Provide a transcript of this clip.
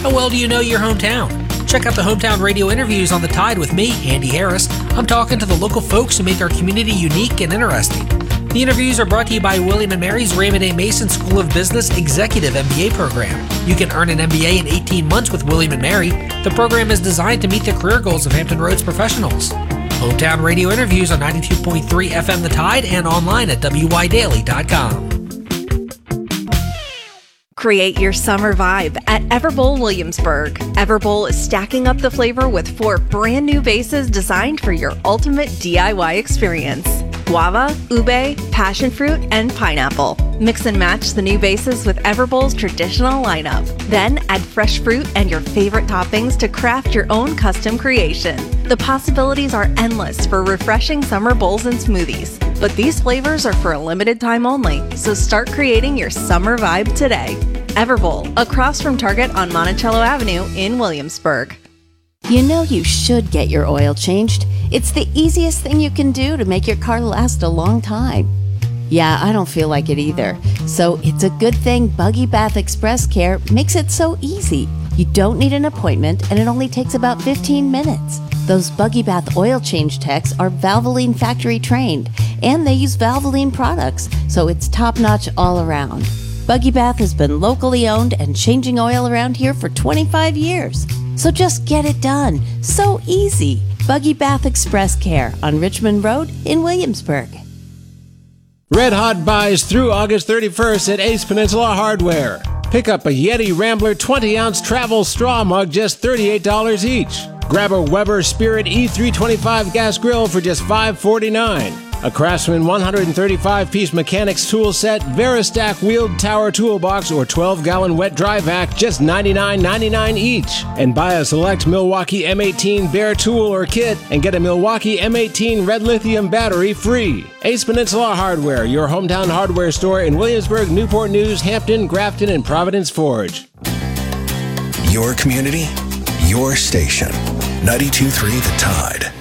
How well do you know your hometown? Check out the Hometown Radio interviews on The Tide with me, Andy Harris. I'm talking to the local folks who make our community unique and interesting. The interviews are brought to you by William & Mary's Raymond A. Mason School of Business Executive MBA program. You can earn an MBA in 18 months with William & Mary. The program is designed to meet the career goals of Hampton Roads professionals. Hometown Radio interviews on 92.3 FM The Tide and online at wydaily.com. Create your summer vibe at Everbowl Williamsburg. Everbowl is stacking up the flavor with 4 brand new bases designed for your ultimate DIY experience. Guava, ube, passion fruit, and pineapple. Mix and match the new bases with Everbowl's traditional lineup. Then add fresh fruit and your favorite toppings to craft your own custom creation. The possibilities are endless for refreshing summer bowls and smoothies. But these flavors are for a limited time only, so start creating your summer vibe today. Everbowl, across from Target on Monticello Avenue in Williamsburg. You know you should get your oil changed. It's the easiest thing you can do to make your car last a long time. Yeah, I don't feel like it either. So it's a good thing Buggy Bath Express Care makes it so easy. You don't need an appointment, and it only takes about 15 minutes. Those Buggy Bath oil change techs are Valvoline factory trained, and they use Valvoline products, so it's top-notch all around. Buggy Bath has been locally owned and changing oil around here for 25 years. So just get it done. So easy. Buggy Bath Express Care on Richmond Road in Williamsburg. Red Hot buys through August 31st at Ace Peninsula Hardware. Pick up a Yeti Rambler 20-ounce travel straw mug, just $38 each. Grab a Weber Spirit E325 gas grill for just $5.49. A Craftsman 135-piece mechanics tool set, Veristack wheeled tower toolbox, or 12-gallon wet dry vac, just $99.99 each. And buy a select Milwaukee M18 Bear tool or kit and get a Milwaukee M18 red lithium battery free. Ace Peninsula Hardware, your hometown hardware store in Williamsburg, Newport News, Hampton, Grafton, and Providence Forge. Your community, your station. 92.3 The Tide.